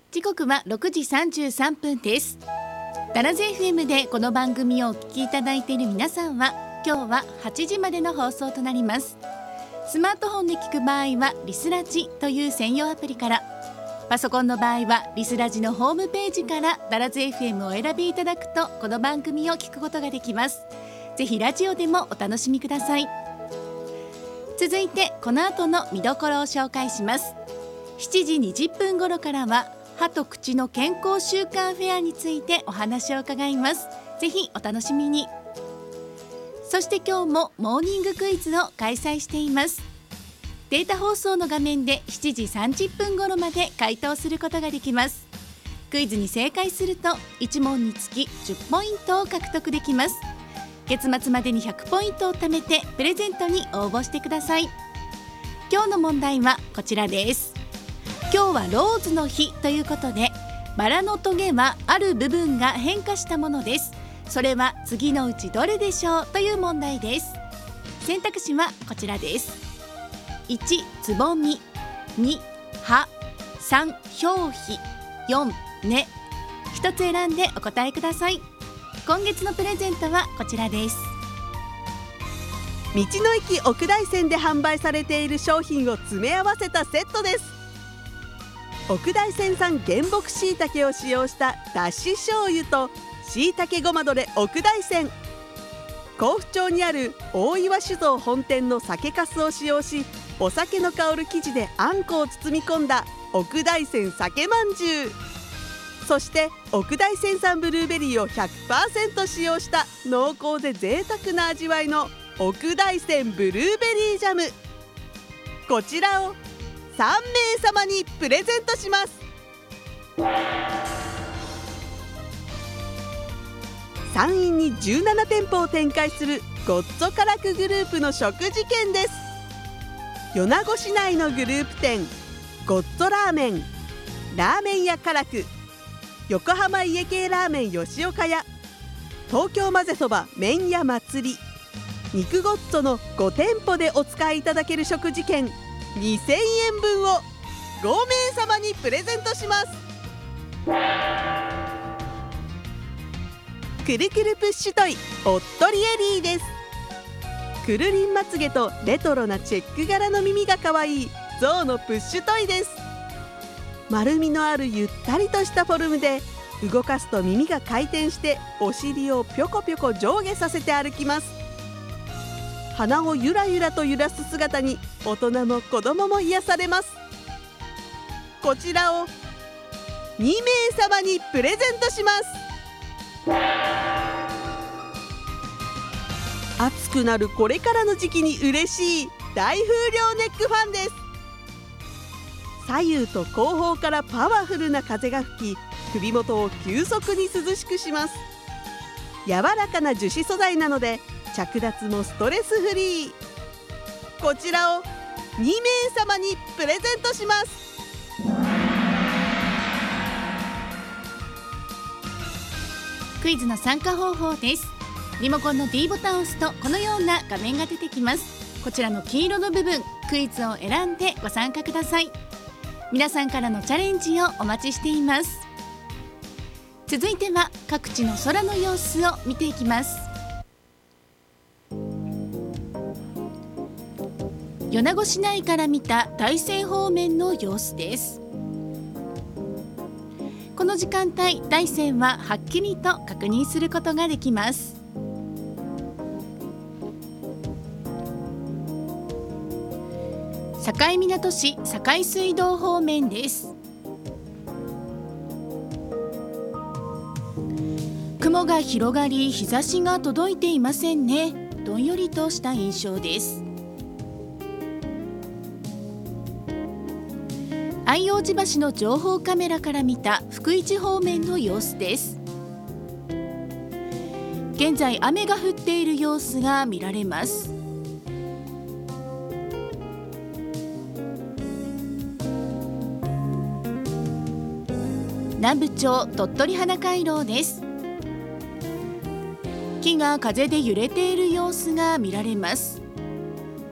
時刻は6時33分です。ダラズ FM でこの番組をお聞きいただいている皆さんは、今日は8時までの放送となります。スマートフォンで聞く場合はリスラジという専用アプリから、パソコンの場合はリスラジのホームページからダラズ FM をお選びいただくと、この番組を聞くことができます。ぜひラジオでもお楽しみください。続いてこの後の見どころを紹介します。7時20分頃からは歯と口の健康週間フェアについてお話を伺います。ぜひお楽しみに。そして今日もモーニングクイズを開催しています。データ放送の画面で7時30分頃まで回答することができます。クイズに正解すると1問につき10ポイントを獲得できます。月末までに100ポイントを貯めてプレゼントに応募してください。今日の問題はこちらです。今日はローズの日ということで、バラのトゲはある部分が変化したものです。それは次のうちどれでしょうという問題です。選択肢はこちらです。1、つぼみ、2、葉、3、表皮、4、根。一つ選んでお答えください。今月のプレゼントはこちらです。 道の駅奥大山で販売されている商品を詰め合わせたセットです。奥大山産原木しいたけを使用しただし醤油としいたけごまどれ奥大山、甲府町にある大岩酒造本店の酒粕を使用し、お酒の香る生地であんこを包み込んだ奥大山酒まんじゅう、そして奥大山産ブルーベリーを 100% 使用した濃厚で贅沢な味わいの奥大山ブルーベリージャム、こちらを3名様にプレゼントします。山陰に17店舗を展開するゴッツォカラクグループの食事券です。米子市内のグループ店ゴッツォラーメン、ラーメン屋カラク、横浜家系ラーメン吉岡屋、東京まぜそば麺屋祭り、肉ゴッツォの5店舗でお使いいただける食事券2000円分を5名様にプレゼントします。くるくるプッシュトイおっとりエリーです。くるりんまつげとレトロなチェック柄の耳がかわいい象のプッシュトイです。丸みのあるゆったりとしたフォルムで、動かすと耳が回転してお尻をぴょこぴょこ上下させて歩きます。鼻をゆらゆらと揺らす姿に大人も子供も癒されます。こちらを2名様にプレゼントします。暑くなるこれからの時期に嬉しい大風量ネックファンです。左右と後方からパワフルな風が吹き、首元を急速に涼しくします。柔らかな樹脂素材なので着脱もストレスフリー。こちらを2名様にプレゼントします。 クイズの参加方法です。リモコンの D ボタンを押すとこのような画面が出てきます。こちらの黄色の部分、クイズを選んでご参加ください。皆さんからのチャレンジをお待ちしています。続いては各地の空の様子を見ていきます。米子市内から見た大山方面の様子です。この時間帯、大山ははっきりと確認することができます。境港市境水道方面です。雲が広がり、日差しが届いていませんね。どんよりとした印象です。相王寺橋の情報カメラから見た福井地方面の様子です。現在雨が降っている様子が見られます。南部町鳥取花回廊です。木が風で揺れている様子が見られます。